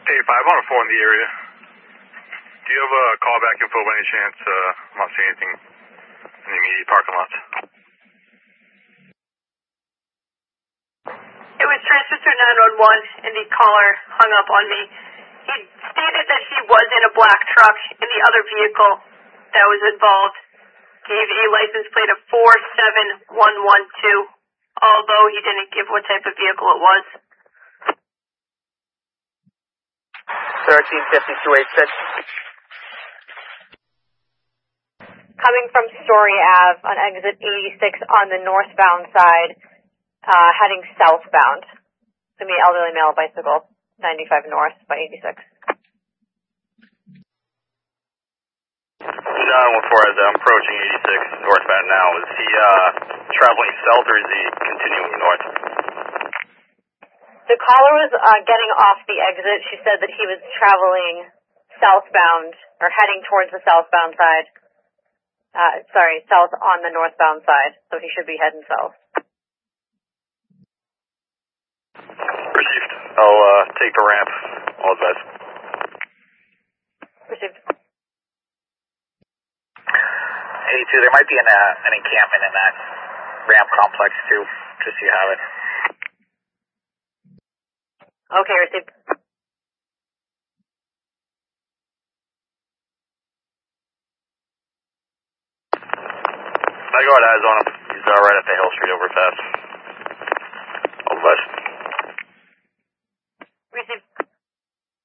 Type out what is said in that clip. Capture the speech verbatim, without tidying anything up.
Hey, five on a four in the area. Do you have a callback info by any chance? Uh, I'm not seeing anything in the immediate parking lots. It was transferred to nine one one, and the caller hung up on me. He stated that he was in a black truck, and the other vehicle that was involved gave a license plate of four seven one one two, although he didn't give what type of vehicle it was. thirteen fifty-two eighty-six. Coming from Story Ave on exit eighty-six on the northbound side, uh, heading southbound. It's going to be an elderly male bicycle, ninety-five north by eighty-six. nine one four, as I'm approaching eighty-six northbound now. Is he uh, traveling south or is he continuing north? The caller was uh, getting off the exit. She said that he was traveling southbound or heading towards the southbound side. Uh, sorry, south on the northbound side, so he should be heading south. Received. I'll uh, take the ramp. All the best. Received. eighty-two, there might be an, uh, an encampment in that ramp complex too, just so you have it. Okay, received. I got eyes on him. He's uh, right at the Hill Street overpass. All the best.